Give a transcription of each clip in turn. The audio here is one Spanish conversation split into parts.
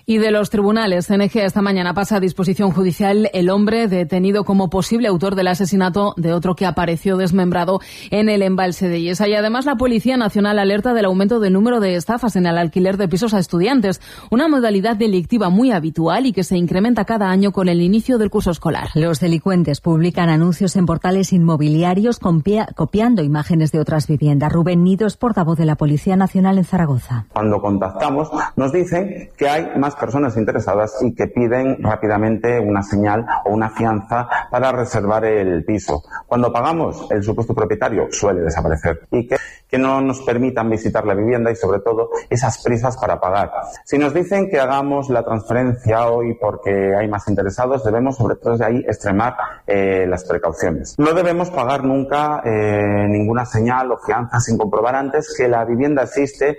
Y de los tribunales, CNG esta mañana pasa a disposición judicial el hombre detenido como posible autor del asesinato de otro que apareció desmembrado en el embalse de Yesa. Y además la Policía Nacional alerta del aumento del número de estafas en el alquiler de pisos a estudiantes, una modalidad delictiva muy habitual y que se incrementa cada año con el inicio del curso escolar. Los delincuentes publican anuncios en portales inmobiliarios copiando imágenes de otras viviendas. Rubén Nido es portavoz de la Policía Nacional en Zaragoza. Cuando contactamos nos dicen que hay más personas interesadas y que piden rápidamente una señal o una fianza para reservar el piso. Cuando pagamos, el supuesto propietario suele desaparecer y que no nos permitan visitar la vivienda y sobre todo esas prisas para pagar. Si nos dicen que hagamos la transferencia hoy porque hay más interesados, debemos sobre todo de ahí extremar las precauciones. No debemos pagar nunca ninguna señal o fianza sin comprobar antes que la vivienda existe.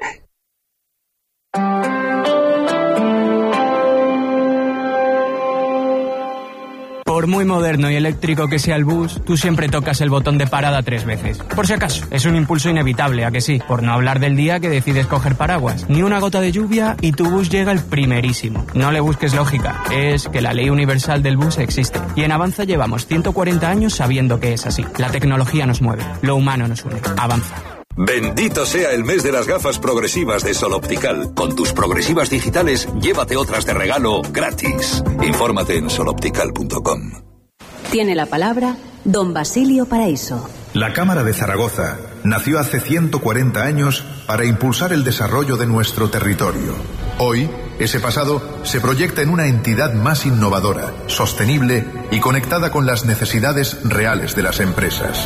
Por muy moderno y eléctrico que sea el bus, tú siempre tocas el botón de parada 3 veces. Por si acaso, es un impulso inevitable, ¿a que sí? Por no hablar del día que decides coger paraguas. Ni una gota de lluvia y tu bus llega el primerísimo. No le busques lógica, es que la ley universal del bus existe. Y en Avanza llevamos 140 años sabiendo que es así. La tecnología nos mueve, lo humano nos une. Avanza. Bendito sea el mes de las gafas progresivas de Sol Optical. Con tus progresivas digitales, llévate otras de regalo gratis. Infórmate en soloptical.com. Tiene la palabra don Basilio Paraíso. La Cámara de Zaragoza nació hace 140 años para impulsar el desarrollo de nuestro territorio. Hoy, ese pasado se proyecta en una entidad más innovadora, sostenible y conectada con las necesidades reales de las empresas.